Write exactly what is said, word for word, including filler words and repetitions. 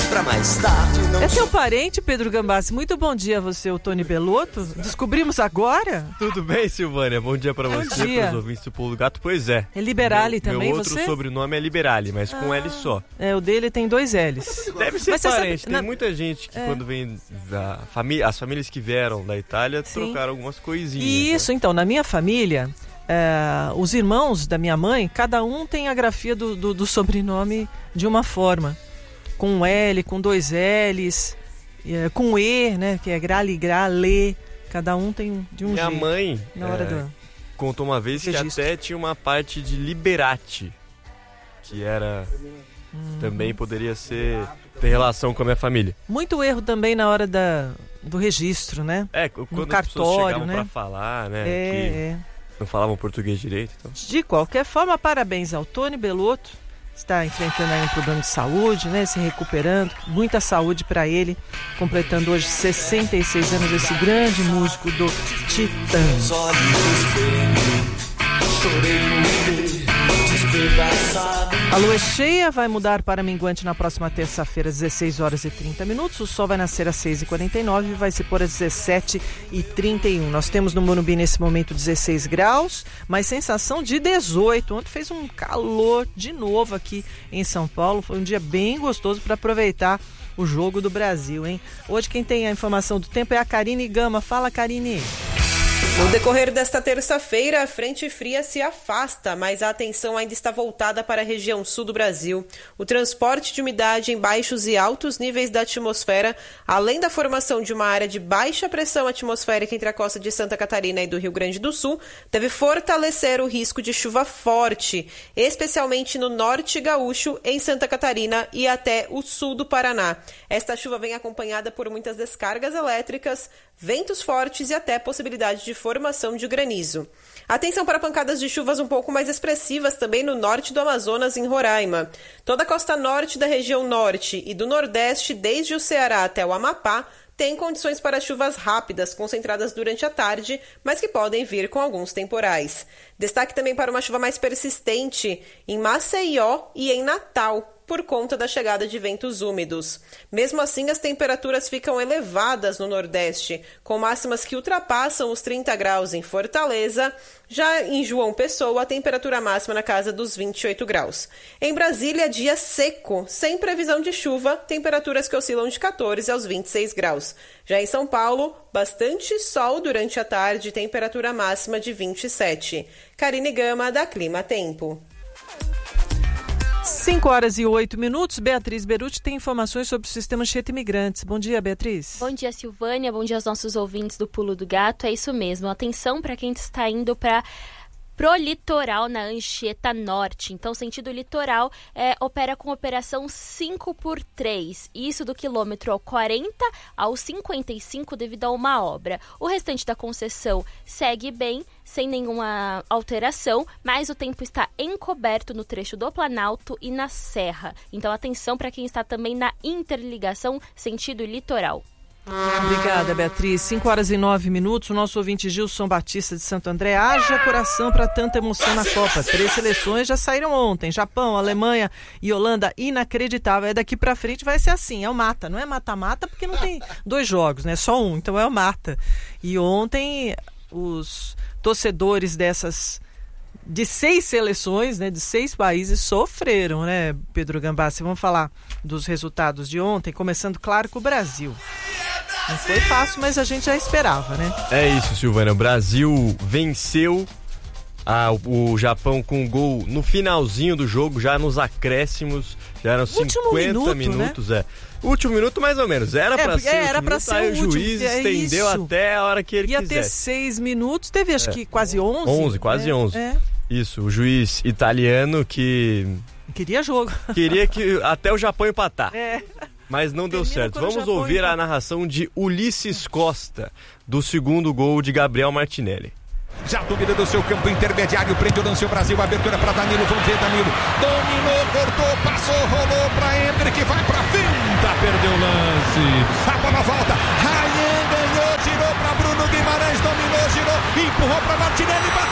pra mais tarde. Não é seu parente, Pedro Gambassi? Muito bom dia a você, o Tony Belotto. Descobrimos agora? Tudo bem, Silvânia? Bom dia pra Bom você, dia. pros ouvintes do Pulo do Gato. Pois é. É Liberali meu, também, meu outro você? sobrenome é Liberali, mas com ah, L só. É, o dele tem dois L's. Deve ser mas parente. Sabe, tem na... muita gente que é. quando vem da família, as famílias que vieram da Itália, Sim. trocaram algumas coisinhas. Isso, né? Então, na minha família, é, os irmãos da minha mãe, cada um tem a grafia do, do, do sobrenome de uma forma. Com um L, com dois L's, é, com E, né? Que é Grali, Grale. Cada um tem de um Minha jeito. Minha mãe na hora é, do contou uma vez registro. que até tinha uma parte de Liberati, que era... Hum. Também poderia ser ter relação com a minha família. Muito erro também na hora da, do registro, né? É, quando no as cartório, pessoas chegavam né? pra falar, né? É, que é. não falavam português direito. Então. De qualquer forma, parabéns ao Tony Belotto. Está enfrentando aí um problema de saúde, né? Se recuperando. Muita saúde para ele. Completando hoje sessenta e seis anos, esse grande músico do Titãs. A lua é cheia, vai mudar para minguante na próxima terça-feira, às dezesseis horas e trinta minutos. O sol vai nascer às seis e quarenta e nove e vai se pôr às dezessete e trinta e um. Nós temos no Morumbi nesse momento dezesseis graus, mas sensação de dezoito. Ontem fez um calor de novo aqui em São Paulo. Foi um dia bem gostoso para aproveitar o jogo do Brasil, hein? Hoje quem tem a informação do tempo é a Karine Gama. Fala, Karine. No decorrer desta terça-feira, a frente fria se afasta, mas a atenção ainda está voltada para a região sul do Brasil. O transporte de umidade em baixos e altos níveis da atmosfera, além da formação de uma área de baixa pressão atmosférica entre a costa de Santa Catarina e do Rio Grande do Sul, deve fortalecer o risco de chuva forte, especialmente no norte gaúcho, em Santa Catarina e até o sul do Paraná. Esta chuva vem acompanhada por muitas descargas elétricas, ventos fortes e até possibilidade de formação de granizo. Atenção para pancadas de chuvas um pouco mais expressivas também no norte do Amazonas, em Roraima. Toda a costa norte da região norte e do nordeste, desde o Ceará até o Amapá, tem condições para chuvas rápidas, concentradas durante a tarde, mas que podem vir com alguns temporais. Destaque também para uma chuva mais persistente em Maceió e em Natal, por conta da chegada de ventos úmidos. Mesmo assim, as temperaturas ficam elevadas no Nordeste, com máximas que ultrapassam os trinta graus em Fortaleza. Já em João Pessoa, a temperatura máxima na casa dos vinte e oito graus. Em Brasília, dia seco, sem previsão de chuva, temperaturas que oscilam de quatorze aos vinte e seis graus. Já em São Paulo, bastante sol durante a tarde, temperatura máxima de vinte e sete. Karine Gama, da Clima Tempo. cinco horas e oito minutos. Beatriz Beruti tem informações sobre o sistema Anchieta Imigrantes. Bom dia, Beatriz. Bom dia, Silvânia. Bom dia aos nossos ouvintes do Pulo do Gato. É isso mesmo. Atenção para quem está indo para pro litoral na Anchieta Norte. Então, sentido litoral é, opera com operação cinco por três. Isso do quilômetro quarenta ao cinquenta e cinco devido a uma obra. O restante da concessão segue bem, sem nenhuma alteração, mas o tempo está encoberto no trecho do Planalto e na Serra. Então, atenção para quem está também na interligação sentido litoral. Obrigada, Beatriz. cinco horas e nove minutos. O nosso ouvinte Gilson Batista de Santo André. Haja coração para tanta emoção na Copa. Três seleções já saíram ontem. Japão, Alemanha e Holanda. Inacreditável. É daqui para frente vai ser assim. É o mata. Não é mata-mata porque não tem dois jogos, né? Só um. Então é o mata. E ontem os torcedores dessas... de seis seleções, né, de seis países, sofreram, né, Pedro Gambassi? Vamos falar dos resultados de ontem, começando, claro, com o Brasil. Não foi fácil, mas a gente já esperava, né? É isso, Silvana. O Brasil venceu a, o Japão com um gol no finalzinho do jogo, já nos acréscimos, já eram cinquenta minuto, minutos, né? é. Último minuto mais ou menos, era é, pra ser é, era o pra minuto, ser aí o o último, juiz é estendeu isso. até a hora que ele Ia quisesse. ter seis minutos, teve acho é. que quase onze. onze, quase é, onze. É. Isso, o juiz italiano que... Queria jogo. Queria que até o Japão empatar. É. Mas não deu Termina certo. quando o Vamos Japão ouvir empata. a narração de Ulisses Costa, do segundo gol de Gabriel Martinelli. Já dominando o seu campo intermediário, prende o lance o Brasil, abertura para Danilo, vamos ver Danilo, dominou, cortou, passou, rolou para Hendrick, vai para finta, perdeu o lance, a bola volta, Rayan ganhou, girou para Bruno Guimarães, dominou, girou, empurrou para Martinelli, bateu.